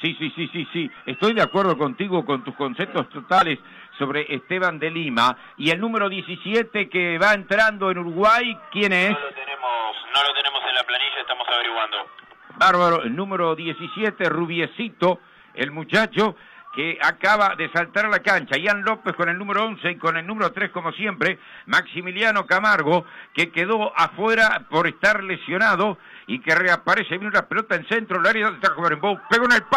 Sí. Estoy de acuerdo contigo con tus conceptos totales sobre Esteban de Lima. Y el número 17 que va entrando en Uruguay, ¿quién es? No lo tenemos en la planilla, estamos averiguando. Bárbaro, el número 17, Rubiecito, el muchacho que acaba de saltar a la cancha. Ian López con el número 11 y con el número 3, como siempre, Maximiliano Camargo, que quedó afuera por estar lesionado y que reaparece. Viene una pelota en centro del área de Tacuarembó. Pegó en el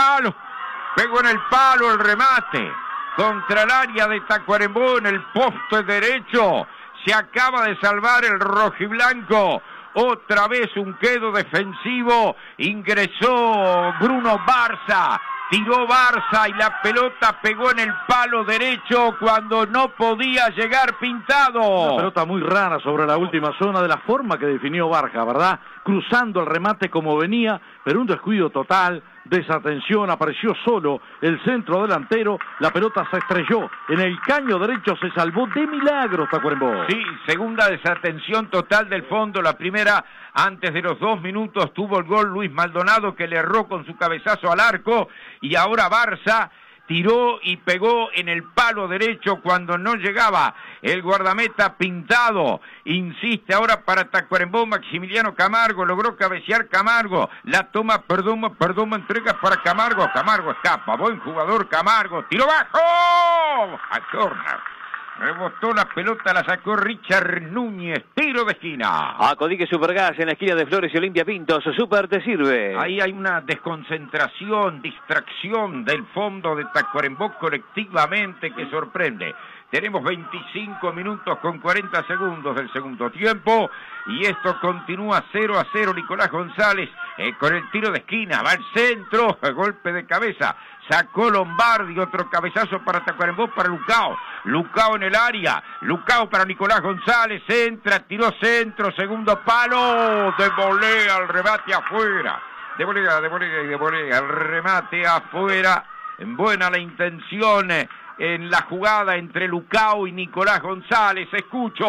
palo el remate contra el área de Tacuarembó en el poste derecho. Se acaba de salvar el rojiblanco. Otra vez un quedo defensivo. Ingresó Bruno Barça. Tiró Barça y la pelota pegó en el palo derecho cuando no podía llegar Pintado. Una pelota muy rara sobre la última zona de la forma que definió Barja, ¿verdad? Cruzando el remate como venía, pero un descuido total, desatención, apareció solo el centro delantero, la pelota se estrelló en el caño derecho, se salvó de milagro Tacuarembó. Sí, segunda desatención total del fondo, la primera antes de los 2 minutos tuvo el gol Luis Maldonado que le erró con su cabezazo al arco y ahora Barça tiró y pegó en el palo derecho cuando no llegaba el guardameta Pintado. Insiste ahora para Tacuarembó, Maximiliano Camargo, logró cabecear Camargo, la toma Perdomo, entrega para Camargo, Camargo escapa, buen jugador Camargo, tiro bajo, a corner. Rebotó la pelota, la sacó Richard Núñez, tiro de esquina. Acodique Supergas en la esquina de Flores y Olimpia Pintos, Super te sirve. Ahí hay una desconcentración, distracción del fondo de Tacuarembó colectivamente que sorprende. Tenemos 25 minutos con 40 segundos del segundo tiempo y esto continúa 0-0. Nicolás González con el tiro de esquina, va al centro, golpe de cabeza. Sacó Lombardi, otro cabezazo para Tacuarembó, para Lucao en el área, Lucao para Nicolás González, entra, tiró centro, segundo palo, de volea al remate afuera, de volea, el remate afuera, buena la intención en la jugada entre Lucao y Nicolás González, escucho.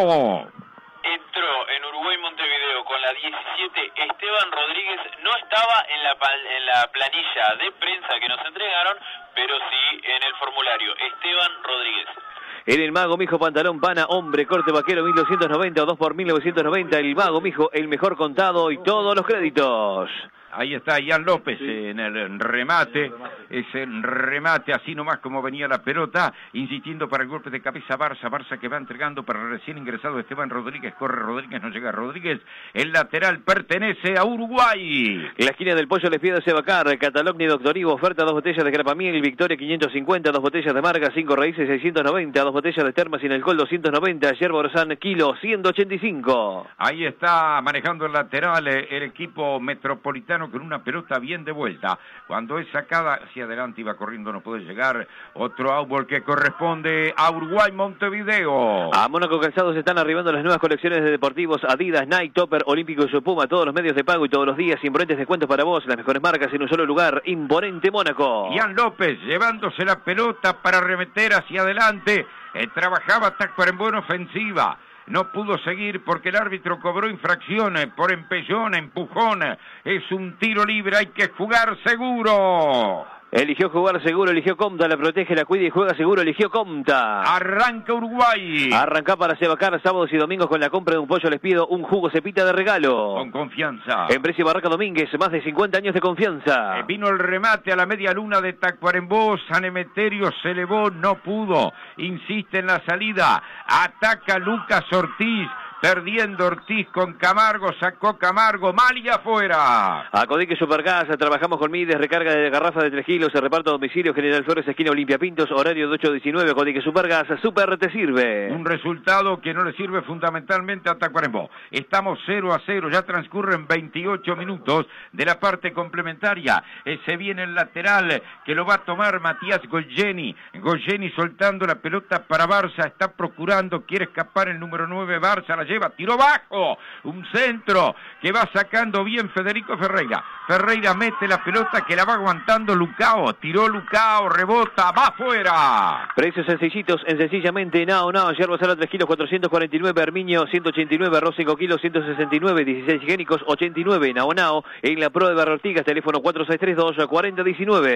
Entró en Uruguay Montevideo con la 17 Esteban Rodríguez, no estaba en la planilla de prensa que nos entregaron, pero sí en el formulario, Esteban Rodríguez. En el Mago Mijo, pantalón pana, hombre, corte vaquero 1290 o 2 por 1990, el Mago Mijo, el mejor contado y todos los créditos. Ahí está Ian López en el remate, ese remate así nomás como venía la pelota, insistiendo para el golpe de cabeza Barça que va entregando para el recién ingresado Esteban Rodríguez, corre Rodríguez, no llega Rodríguez, el lateral pertenece a Uruguay. En la esquina del Pollo Les Pido Sebacar, Catalogni Doctor Ivo, oferta 2 botellas de Grapamiel, Victoria 550, 2 botellas de Marga, 5 raíces 690, 2 botellas de Terma sin alcohol 290, Yerba Orsán kilo 185. Ahí está manejando el lateral el equipo metropolitano con una pelota bien de vuelta. Cuando es sacada hacia adelante y va corriendo, no puede llegar. Otro outball que corresponde a Uruguay Montevideo. A Mónaco Calzados están arribando las nuevas colecciones de deportivos Adidas, Nike, Topper, Olímpico y Puma, todos los medios de pago y todos los días, imponentes descuentos para vos, las mejores marcas en un solo lugar, Imponente Mónaco. Ian López llevándose la pelota para arremeter hacia adelante. Trabajaba Tacuarembó en ofensiva. No pudo seguir porque el árbitro cobró infracciones por empellón, empujón. Es un tiro libre, hay que jugar seguro. Eligió jugar seguro, eligió Comta, la protege, la cuida y juega seguro, eligió Comta. Arranca Uruguay. Arranca para Sebacar, sábados y domingos con la compra de un pollo les pido un jugo Cepita de regalo. Con confianza. En Precio Barraca Domínguez, más de 50 años de confianza. Vino el remate a la media luna de Tacuarembó, San Emeterio se elevó, no pudo. Insiste en la salida, ataca Lucas Ortiz. Perdiendo Ortiz con Camargo, sacó Camargo, mal y afuera. Acodique Supergas, trabajamos con Mides, recarga de garrafa de 3 kilos, reparto a domicilio, General Flores, esquina Olimpia Pintos, horario de 8 a 19, Acodique Supergas, Super te sirve. Un resultado que no le sirve fundamentalmente a Tacuarembó. Estamos 0-0, ya transcurren 28 minutos de la parte complementaria. Se viene el lateral que lo va a tomar Matías Goyeni. Goyeni soltando la pelota para Barça, está procurando, quiere escapar el número 9, Barça la lleva, tiró bajo, un centro que va sacando bien Federico Ferreira. Ferreira mete la pelota que la va aguantando Lucao, tiró Lucao, rebota, va afuera. Precios sencillitos, en sencillamente Nao, yerba sala 3 kilos 449, Herminio 189, arroz 5 kilos 169, 16 higiénicos 89, Nao, en la Pro de Barra Ortigas, teléfono 4632 4019.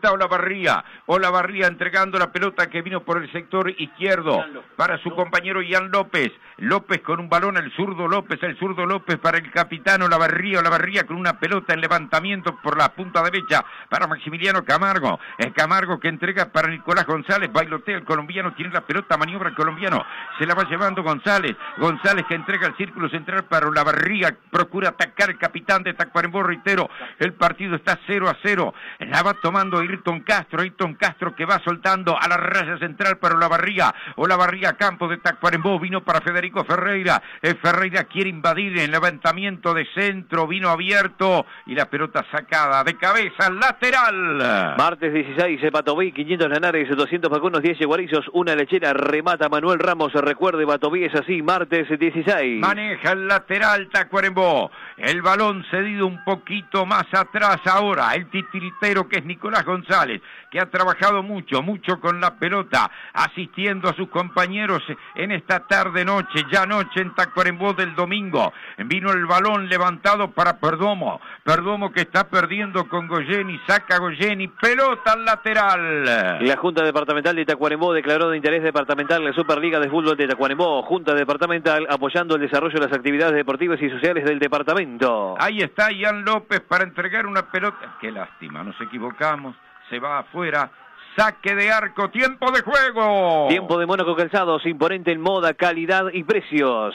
está Olavarría entregando la pelota que vino por el sector izquierdo para su compañero Ian López. López con un balón, el zurdo López para el capitán Olavarría con una pelota en levantamiento por la punta derecha para Maximiliano Camargo. El Camargo que entrega para Nicolás González, bailotea el colombiano, tiene la pelota, maniobra el colombiano, se la va llevando González que entrega el círculo central para Olavarría, procura atacar el capitán de Tacuarembó, reitero, el partido está 0-0, la va tomando Ayrton Castro que va soltando a la raya central para Olavarría, campo de Tacuarembó, vino para Federico Ferreira, Ferreira quiere invadir el levantamiento de centro, vino abierto y la pelota sacada de cabeza, lateral. Martes 16, Batoví, 500 Lanares, 200 vacunos, 10 guarizos, una lechera, remata Manuel Ramos, recuerde Batoví es así, martes 16. Maneja el lateral Tacuarembó, el balón cedido un poquito más atrás ahora, el titiritero que es Nicolás González, que ha trabajado mucho con la pelota, asistiendo a sus compañeros en esta tarde-noche, ya noche en Tacuarembó del domingo. Vino el balón levantado para Perdomo que está perdiendo con Goyeni, saca Goyeni, pelota al lateral. La Junta Departamental de Tacuarembó declaró de interés departamental la Superliga de Fútbol de Tacuarembó, Junta Departamental apoyando el desarrollo de las actividades deportivas y sociales del departamento. Ahí está Ian López para entregar una pelota, qué lástima, nos equivocamos, se va afuera. Saque de arco, tiempo de juego. Tiempo de Mónaco Calzados, imponente en moda, calidad y precios.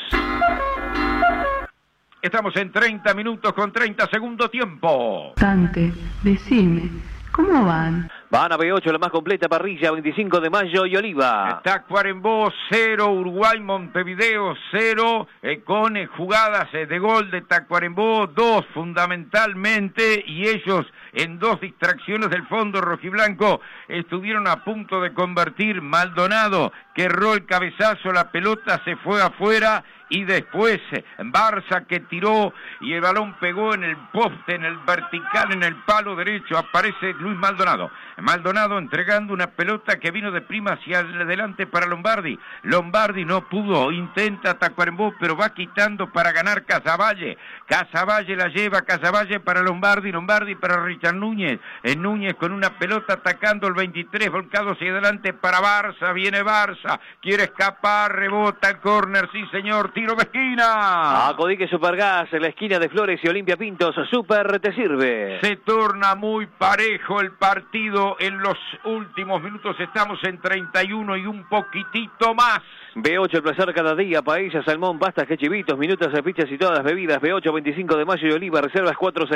Estamos en 30 minutos con 30 segundos tiempo. Tante, decime, ¿cómo van? Van a B8, la más completa parrilla, 25 de mayo y Oliva. Tacuarembó 0, Uruguay Montevideo 0, con jugadas de gol de Tacuarembó, 2 fundamentalmente, y ellos en 2 distracciones del fondo rojiblanco estuvieron a punto de convertir. Maldonado que erró el cabezazo, la pelota se fue afuera, y después Barça que tiró y el balón pegó en el poste, en el vertical, en el palo derecho. Aparece Luis Maldonado entregando una pelota que vino de prima hacia adelante para Lombardi no pudo, intenta Tacuarembó pero va quitando para ganar Casavalle la lleva Casavalle para Lombardi para Richard Núñez, Núñez con una pelota atacando el 23, volcado hacia adelante para Barça, viene Barça, quiere escapar, rebota el córner, sí señor, tiro de esquina. Acodique Supergas, en la esquina de Flores y Olimpia Pintos, Super te sirve. Se torna muy parejo el partido en los últimos minutos, estamos en 31 y un poquitito más. B8, el placer cada día, paella, salmón, pastas, quechivitos, minutas, pizzas y todas las bebidas. B8, 25 de mayo y Oliva, reservas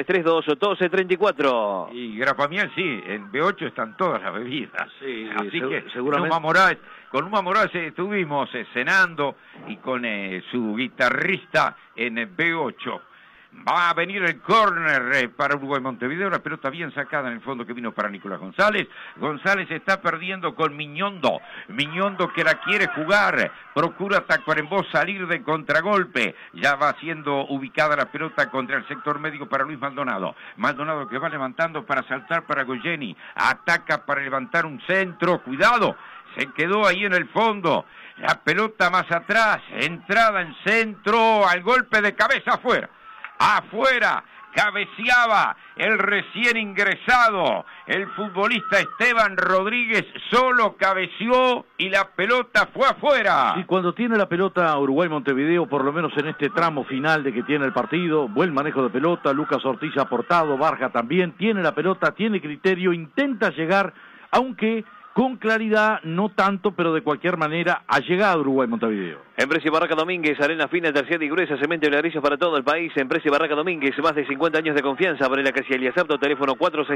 4632-1234. Y Grapamiel, sí, en B8 están todas las bebidas. Sí, así que seguramente. con Uma Morales estuvimos cenando y con su guitarrista en B8. Va a venir el córner para Uruguay Montevideo, la pelota bien sacada en el fondo que vino para Nicolás González. González está perdiendo con Miñondo que la quiere jugar, procura Tacuarembó salir de contragolpe, ya va siendo ubicada la pelota contra el sector médico para Luis Maldonado que va levantando para saltar para Goyeni, ataca para levantar un centro, cuidado, se quedó ahí en el fondo, la pelota más atrás, entrada en centro, al golpe de cabeza afuera, cabeceaba el recién ingresado, el futbolista Esteban Rodríguez, solo cabeceó y la pelota fue afuera. Y cuando tiene la pelota Uruguay Montevideo, por lo menos en este tramo final de que tiene el partido, buen manejo de pelota, Lucas Ortiz ha aportado, Barja también, tiene la pelota, tiene criterio, intenta llegar, aunque con claridad, no tanto, pero de cualquier manera ha llegado Uruguay Montevideo. Empresa y Barraca Domínguez, arena fina, terciaria y gruesa, cemento y ladrillos para todo el país. Empresa y Barraca Domínguez, más de 50 años de confianza. Varela Casi Eliazapto, teléfono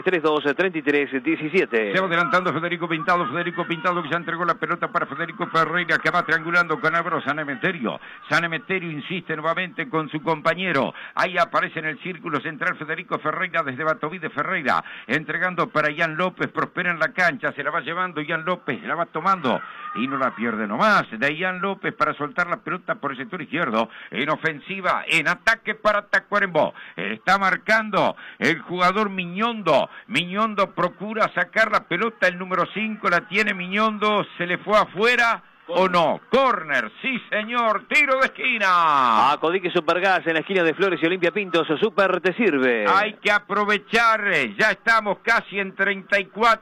4632-3317. Se va adelantando Federico Pintado que ya entregó la pelota para Federico Ferreira, que va triangulando con Álvaro Sanemeterio insiste nuevamente con su compañero. Ahí aparece en el círculo central Federico Ferreira desde Batoví de Ferreira, entregando para Ian López, prospera en la cancha, se la va llevando Ian López, la va tomando y no la pierde nomás. De Ian López para soltar la pelota por el sector izquierdo, en ofensiva, en ataque para Tacuarembó. Está marcando el jugador Miñondo procura sacar la pelota, el número 5 la tiene Miñondo, se le fue afuera. ¿O no? Córner, sí señor, tiro de esquina. Acodique Supergas en la esquina de Flores y Olimpia Pintos, Super te sirve. Hay que aprovechar, ya estamos casi en 34.